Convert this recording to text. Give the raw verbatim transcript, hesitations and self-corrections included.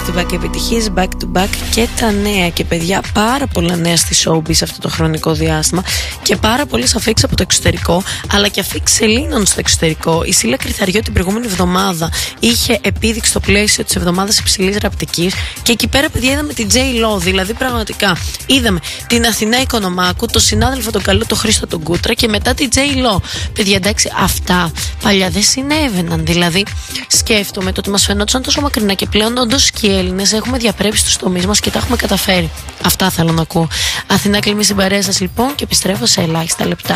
to back επιτυχίες, back to back και τα νέα. Και παιδιά, πάρα πολλά νέα στη showbiz αυτό το χρονικό διάστημα και πάρα πολλές αφίξεις από το εξωτερικό, αλλά και αφίξεις Ελλήνων στο εξωτερικό. Η Σίλα Κρυθαριό την προηγούμενη εβδομάδα είχε επίδειξη στο πλαίσιο της εβδομάδας υψηλής ραπτικής και εκεί πέρα, παιδιά, είδαμε την J-Lo. Δηλαδή, πραγματικά είδαμε την Αθηνά Οικονομάκου, τον συνάδελφο τον καλό, τον Χρήστο τον Κούτρα και μετά την J-Lo. Παιδιά, εντάξει, αυτά παλιά δεν συνέβαιναν. Δηλαδή, σκέφτομαι το ότι μας φαινόταν τόσο μακρινά και πλέον όντως και οι Έλληνες έχουμε διαπρέψει στους τομείς μας και τα έχουμε καταφέρει. Αυτά θέλω να ακούω. Αθηνά Κλιμή στην παρέα σας λοιπόν και επιστρέφω σε ελάχιστα λεπτά.